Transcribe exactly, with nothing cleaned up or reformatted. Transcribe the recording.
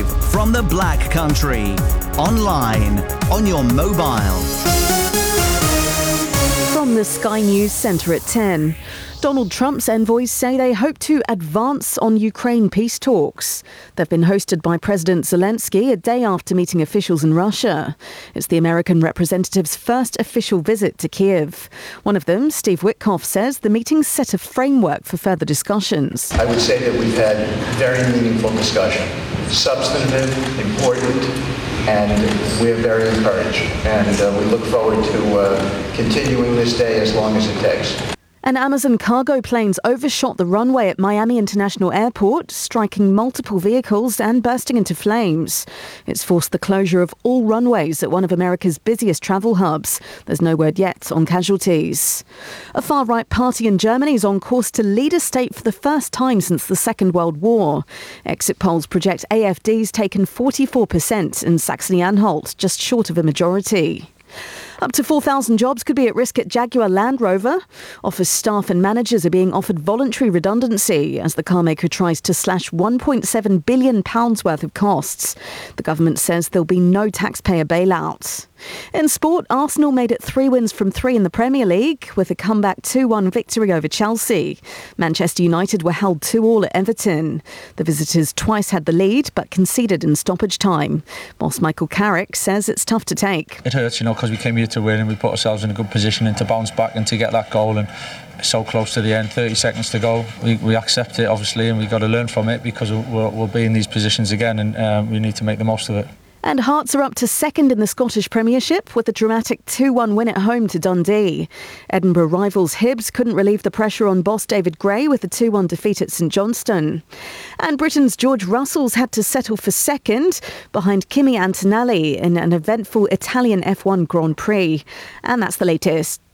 live from the Black Country, online, on your mobile. From the Sky News Centre at ten. Donald Trump's envoys say they hope to advance on Ukraine peace talks. They've been hosted by President Zelensky a day after meeting officials in Russia. It's the American representative's first official visit to Kiev. One of them, Steve Witkoff, says the meeting set a framework for further discussions. I would say that we've had very meaningful discussion, substantive, important, and we're very encouraged. And uh, we look forward to uh, continuing this day as long as it takes. An Amazon cargo plane's overshot the runway at Miami International Airport, striking multiple vehicles and bursting into flames. It's forced the closure of all runways at one of America's busiest travel hubs. There's no word yet on casualties. A far-right party in Germany is on course to lead a state for the first time since the Second World War. Exit polls project A F D's taken forty-four percent in Saxony-Anhalt, just short of a majority. Up to four thousand jobs could be at risk at Jaguar Land Rover. Office staff and managers are being offered voluntary redundancy as the carmaker tries to slash one point seven billion pounds worth of costs. The government says there'll be no taxpayer bailout. In sport, Arsenal made it three wins from three in the Premier League with a comeback two one victory over Chelsea. Manchester United were held two all at Everton. The visitors twice had the lead but conceded in stoppage time. Boss Michael Carrick says it's tough to take. It hurts, you know, because we came here to win and we put ourselves in a good position and to bounce back and to get that goal, and so close to the end, thirty seconds to go. We, we accept it obviously, and we've got to learn from it because we'll, we'll be in these positions again, and um, we need to make the most of it. And Hearts are up to second in the Scottish Premiership with a dramatic two one win at home to Dundee. Edinburgh rivals Hibs couldn't relieve the pressure on boss David Gray with a two one defeat at St Johnstone. And Britain's George Russell's had to settle for second behind Kimi Antonelli in an eventful Italian F one Grand Prix. And that's the latest.